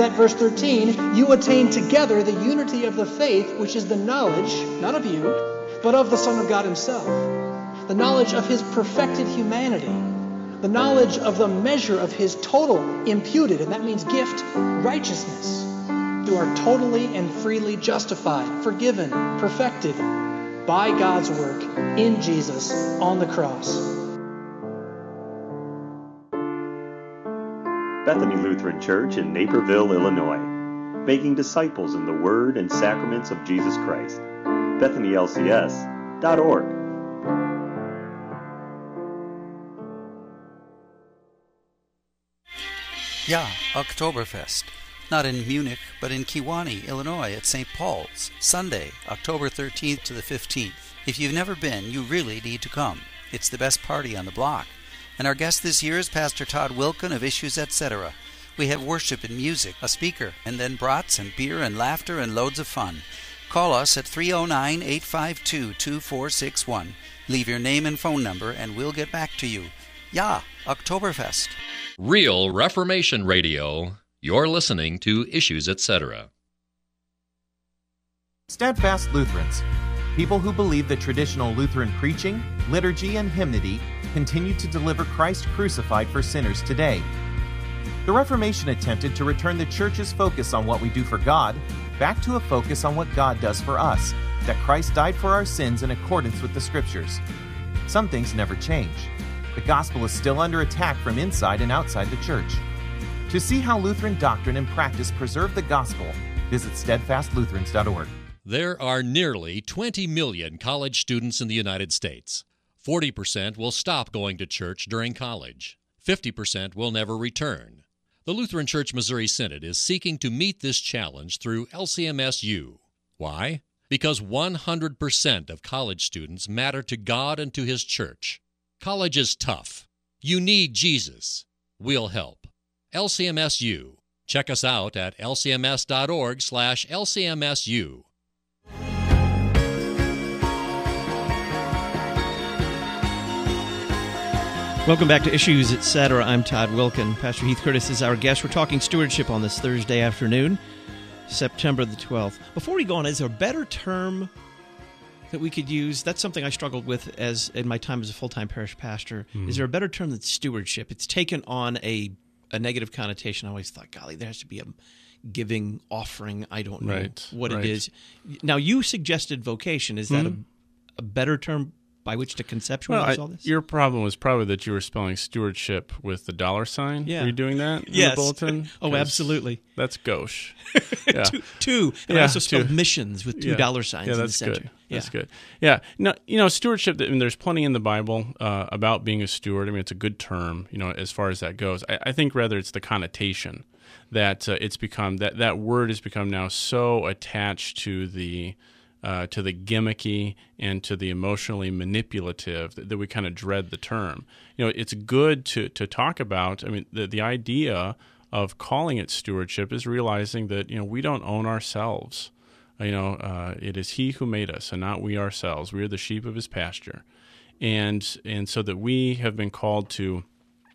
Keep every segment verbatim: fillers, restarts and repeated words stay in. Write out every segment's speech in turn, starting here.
At verse thirteen, you attain together the unity of the faith, which is the knowledge, not of you, but of the Son of God himself. The knowledge of his perfected humanity. The knowledge of the measure of his total imputed, and that means gift, righteousness. You are totally and freely justified, forgiven, perfected by God's work in Jesus on the cross. Bethany Lutheran Church in Naperville, Illinois, making disciples in the Word and sacraments of Jesus Christ. Bethany L C S dot org. Yeah, Oktoberfest. Not in Munich, but in Kewanee, Illinois at Saint Paul's, Sunday, October thirteenth to the fifteenth. If you've never been, you really need to come. It's the best party on the block. And our guest this year is Pastor Todd Wilken of Issues, et cetera. We have worship and music, a speaker, and then brats and beer and laughter and loads of fun. Call us at three oh nine, eight five two, two four six one. Leave your name and phone number and we'll get back to you. Yeah, Oktoberfest. Real Reformation Radio. You're listening to Issues, et cetera. Steadfast Lutherans, people who believe that traditional Lutheran preaching, liturgy, and hymnody continue to deliver Christ crucified for sinners today. The Reformation attempted to return the Church's focus on what we do for God back to a focus on what God does for us, that Christ died for our sins in accordance with the Scriptures. Some things never change. The gospel is still under attack from inside and outside the Church. To see how Lutheran doctrine and practice preserve the gospel, visit steadfast lutherans dot org. There are nearly twenty million college students in the United States. forty percent will stop going to church during college. fifty percent will never return. The Lutheran Church Missouri Synod is seeking to meet this challenge through L C M S U. Why? Because one hundred percent of college students matter to God and to His church. College is tough. You need Jesus. We'll help. L C M S U. Check us out at L C M S dot org slash L C M S U. Welcome back to Issues, et cetera. I'm Todd Wilken. Pastor Heath Curtis is our guest. We're talking stewardship on this Thursday afternoon, September the twelfth. Before we go on, is there a better term that we could use? That's something I struggled with as in my time as a full-time parish pastor. Mm. Is there a better term than stewardship? It's taken on a, a negative connotation. I always thought, golly, there has to be a giving, offering. I don't know right, what right. it is. Now, you suggested vocation. Is that mm. a, a better term by which to conceptualize well, I, all this? Your problem was probably that you were spelling stewardship with the dollar sign. Yeah. Were you doing that in yes. the bulletin? Oh, absolutely. That's gauche. Yeah. two, two. And yeah, I also spelled two. missions with two yeah. dollar signs yeah, in the that's center. Good. Yeah. That's good. Yeah. No, you know, stewardship, I mean, there's plenty in the Bible uh, about being a steward. I mean, it's a good term, you know, as far as that goes. I, I think rather it's the connotation that uh, it's become, that, that word has become now so attached to the Uh, to the gimmicky and to the emotionally manipulative that, that we kind of dread the term. You know, it's good to to talk about. I mean, the the idea of calling it stewardship is realizing that, you know, we don't own ourselves. You know, uh, it is He who made us, and not we ourselves. We are the sheep of His pasture, and and so that we have been called to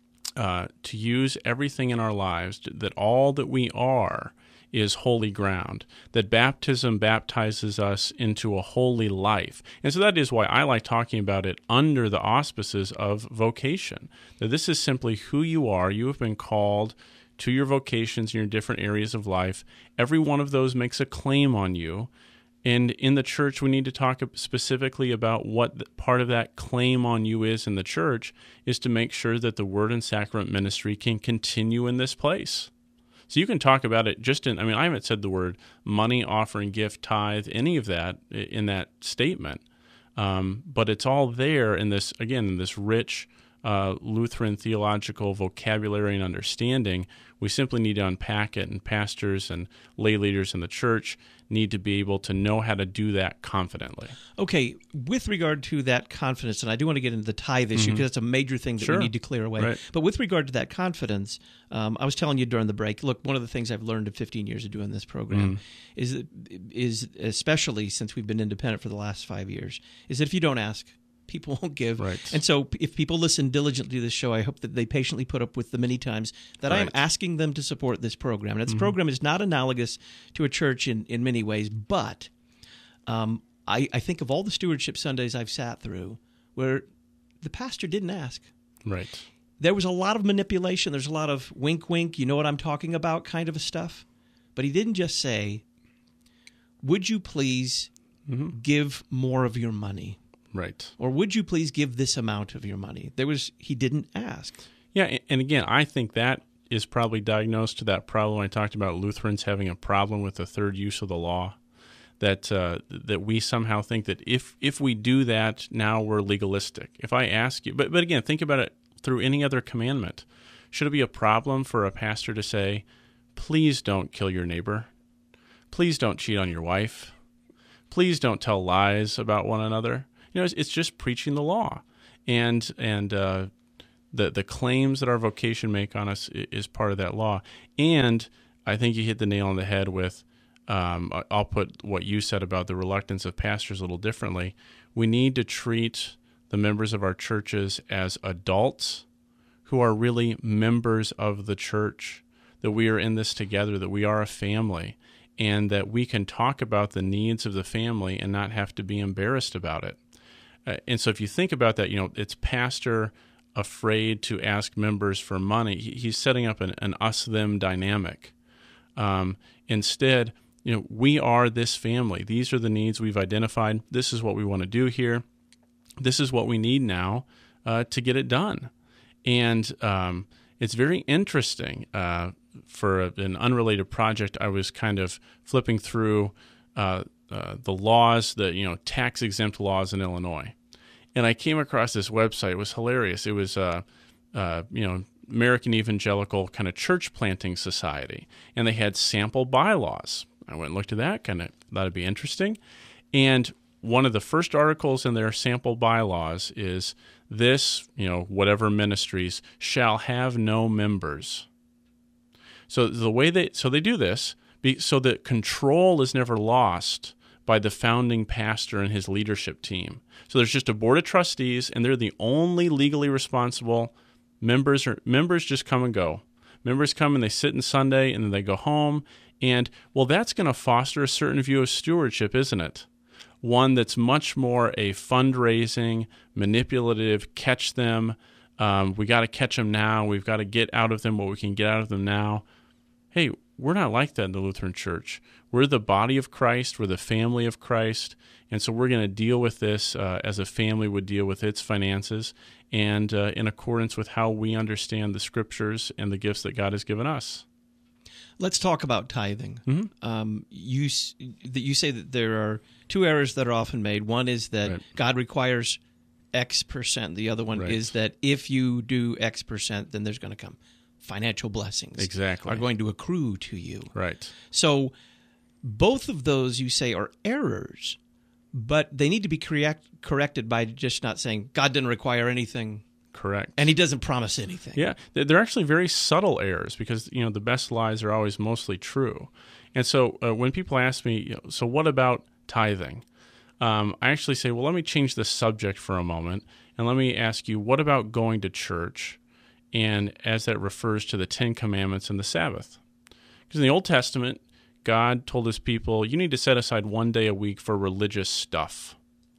uh, to use everything in our lives, that all that we are is holy ground, that baptism baptizes us into a holy life. And so that is why I like talking about it under the auspices of vocation, that this is simply who you are. You have been called to your vocations in your different areas of life. Every one of those makes a claim on you. And in the church, we need to talk specifically about what part of that claim on you is in the church, is to make sure that the word and sacrament ministry can continue in this place. So you can talk about it just in, I mean, I haven't said the word money, offering, gift, tithe, any of that in that statement. Um, but it's all there in this, again, in this rich uh, Lutheran theological vocabulary and understanding. We simply need to unpack it, and pastors and lay leaders in the church need to be able to know how to do that confidently. Okay, with regard to that confidence, and I do want to get into the tithe issue, because mm-hmm. that's a major thing that sure. we need to clear away. Right. But with regard to that confidence, um, I was telling you during the break, look, one of the things I've learned in fifteen years of doing this program mm. is, that, is, especially since we've been independent for the last five years, is that if you don't ask, people won't give. Right. And so if people listen diligently to this show, I hope that they patiently put up with the many times that I am Right. asking them to support this program. And this Mhm. program is not analogous to a church in, in many ways, but um, I, I think of all the stewardship Sundays I've sat through where the pastor didn't ask. Right. There was a lot of manipulation. There's a lot of wink, wink, you know what I'm talking about kind of stuff. But he didn't just say, would you please Mm-hmm. give more of your money? Right. Or would you please give this amount of your money? There was, he didn't ask. Yeah, and again, I think that is probably diagnosed to that problem I talked about, Lutherans having a problem with the third use of the law, that uh, that we somehow think that if if we do that, now we're legalistic. If I ask you, but, but again, think about it through any other commandment. Should it be a problem for a pastor to say, please don't kill your neighbor, please don't cheat on your wife, please don't tell lies about one another? You know, it's, it's just preaching the law. And and uh, the the claims that our vocation make on us is part of that law. And I think you hit the nail on the head with, um, I'll put what you said about the reluctance of pastors a little differently. We need to treat the members of our churches as adults who are really members of the church, that we are in this together, that we are a family, and that we can talk about the needs of the family and not have to be embarrassed about it. Uh, and so if you think about that, you know, it's pastor afraid to ask members for money. He, he's setting up an, an us-them dynamic. Um, instead, you know, we are this family. These are the needs we've identified. This is what we want to do here. This is what we need now uh, to get it done. And um, it's very interesting. Uh, for a, an unrelated project, I was kind of flipping through uh, uh, the laws, the you know tax-exempt laws in Illinois. And I came across this website. It was hilarious. It was, uh, uh, you know, American Evangelical kind of church planting society, and they had sample bylaws. I went and looked at that, kind of thought it'd be interesting. And one of the first articles in their sample bylaws is this, you know, whatever ministries shall have no members. So the way they so they do this be, so that control is never lost by the founding pastor and his leadership team. So there's just a board of trustees, and they're the only legally responsible members. Or members just come and go. Members come and they sit in Sunday, and then they go home. And well, that's going to foster a certain view of stewardship, isn't it? One that's much more a fundraising, manipulative, catch them. Um, we got to catch them now. We've got to get out of them what we can get out of them now. Hey, we're not like that in the Lutheran Church. We're the body of Christ. We're the family of Christ. And so we're going to deal with this uh, as a family would deal with its finances, and uh, in accordance with how we understand the Scriptures and the gifts that God has given us. Let's talk about tithing. Mm-hmm. Um, you that you say that there are two errors that are often made. One is that Right. God requires X percent. The other one Right. is that if you do X percent, then there's going to come financial blessings. Exactly. Are going to accrue to you. Right. So both of those, you say, are errors, but they need to be correct, corrected by just not saying God didn't require anything. Correct. And he doesn't promise anything. Yeah, they're actually very subtle errors, because you know the best lies are always mostly true. And so uh, when people ask me, you know, so what about tithing? Um, I actually say, well, let me change the subject for a moment, and let me ask you, what about going to church, and as that refers to the Ten Commandments and the Sabbath? Because in the Old Testament, God told his people, you need to set aside one day a week for religious stuff.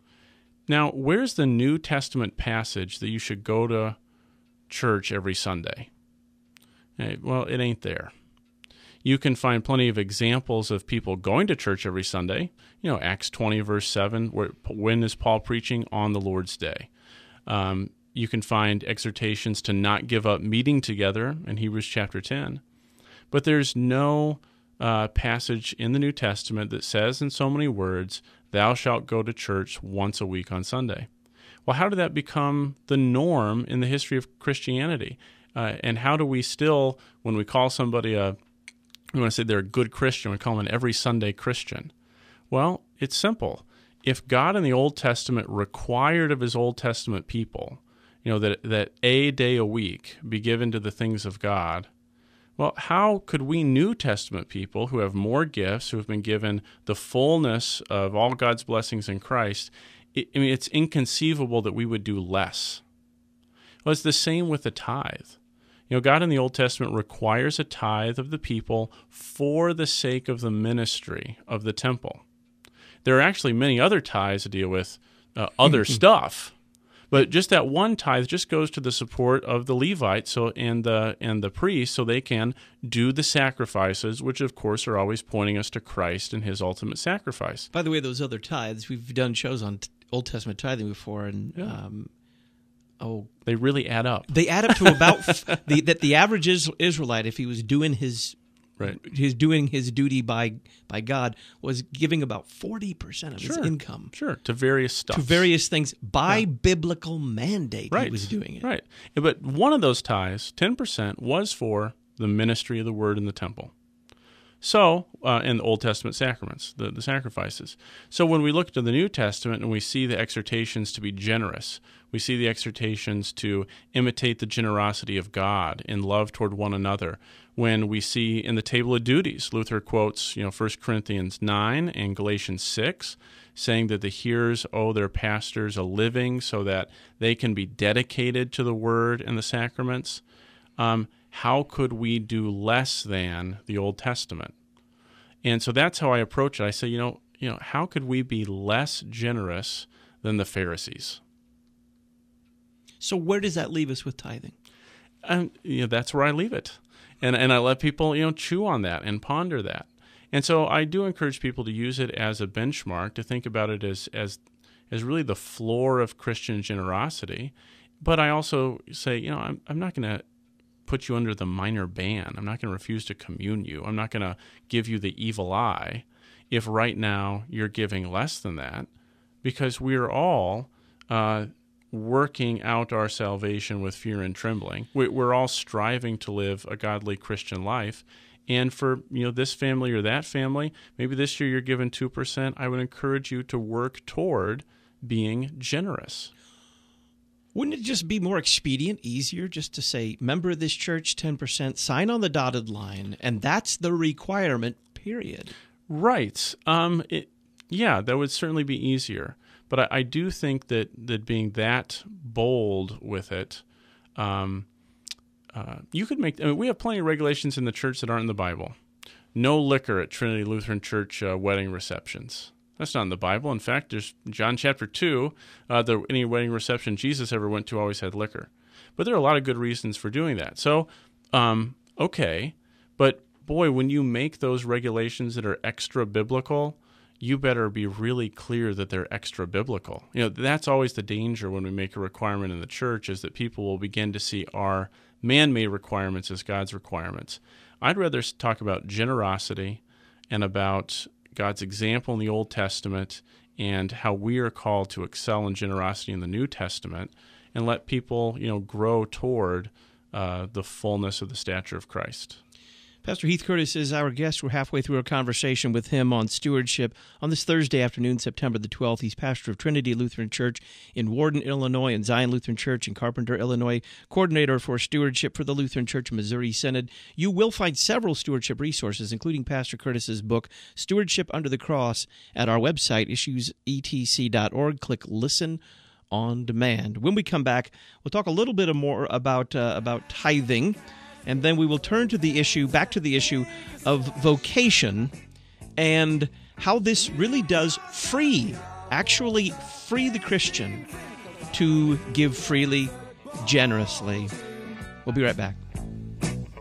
Now, where's the New Testament passage that you should go to church every Sunday? Hey, well, it ain't there. You can find plenty of examples of people going to church every Sunday. You know, Acts twenty, verse seven, where, when is Paul preaching? On the Lord's Day. Um, you can find exhortations to not give up meeting together in Hebrews chapter ten. But there's no uh, passage in the New Testament that says in so many words, thou shalt go to church once a week on Sunday. Well, how did that become the norm in the history of Christianity? Uh, and how do we still, when we call somebody a, we want to say they're a good Christian, we call them an every Sunday Christian? Well, it's simple. If God in the Old Testament required of his Old Testament people, you know, that that a day a week be given to the things of God, well, how could we New Testament people who have more gifts, who have been given the fullness of all God's blessings in Christ, it, I mean, it's inconceivable that we would do less. Well, it's the same with the tithe. You know, God in the Old Testament requires a tithe of the people for the sake of the ministry of the temple. There are actually many other tithes to deal with uh, other stuff, but just that one tithe just goes to the support of the Levites so and the and the priests, so they can do the sacrifices, which of course are always pointing us to Christ and His ultimate sacrifice. By the way, those other tithes, we've done shows on t- Old Testament tithing before, and Yeah. um, oh, They really add up. they add up to about f- the, that the average is, Israelite, if he was doing his Right. his doing his duty by by God, was giving about forty percent of his Sure. income Sure, to various stuff. to various things by biblical mandate. Right. He was doing it. Right. But one of those tithes, ten percent, was for the ministry of the Word in the temple. So, uh, in the Old Testament sacraments, the, the sacrifices. So when we look to the New Testament and we see the exhortations to be generous, we see the exhortations to imitate the generosity of God in love toward one another. When we see in the Table of Duties, Luther quotes, you know, First Corinthians nine and Galatians six, saying that the hearers owe their pastors a living so that they can be dedicated to the Word and the sacraments. Um, how could we do less than the Old Testament? And so that's how I approach it. I say, you know, you know, how could we be less generous than the Pharisees? So where does that leave us with tithing? And you know, that's where I leave it. And and I let people, you know, chew on that and ponder that. And so I do encourage people to use it as a benchmark, to think about it as as as really the floor of Christian generosity. But I also say, you know, I'm I'm not going to put you under the minor ban. I'm not going to refuse to commune you. I'm not going to give you the evil eye if right now you're giving less than that, because we're all uh, working out our salvation with fear and trembling. We're all striving to live a godly Christian life. And for, you know, this family or that family, maybe this year you're given two percent, I would encourage you to work toward being generous. Wouldn't it just be more expedient, easier, just to say, member of this church, ten percent, sign on the dotted line, and that's the requirement, period? Right. Um, it, yeah, that would certainly be easier. But I, I do think that, that being that bold with it, um, uh, you could make, I mean, we have plenty of regulations in the church that aren't in the Bible. No liquor at Trinity Lutheran Church uh, wedding receptions. That's not in the Bible. In fact, there's John chapter two, uh, the, any wedding reception Jesus ever went to always had liquor. But there are a lot of good reasons for doing that. So, um, okay, but boy, when you make those regulations that are extra biblical, you better be really clear that they're extra biblical. You know, that's always the danger when we make a requirement in the church, is that people will begin to see our man-made requirements as God's requirements. I'd rather talk about generosity and about God's example in the Old Testament and how we are called to excel in generosity in the New Testament, and let people, you know, grow toward uh, the fullness of the stature of Christ. Pastor Heath Curtis is our guest. We're halfway through our conversation with him on stewardship on this Thursday afternoon, September the twelfth. He's pastor of Trinity Lutheran Church in Warden, Illinois, and Zion Lutheran Church in Carpenter, Illinois, coordinator for stewardship for the Lutheran Church Missouri Synod. You will find several stewardship resources, including Pastor Curtis's book, Stewardship Under the Cross, at our website, issues e t c dot org. Click Listen on Demand. When we come back, we'll talk a little bit more about uh, about tithing. And then we will turn to the issue, back to the issue of vocation and how this really does free, actually free the Christian to give freely, generously. We'll be right back.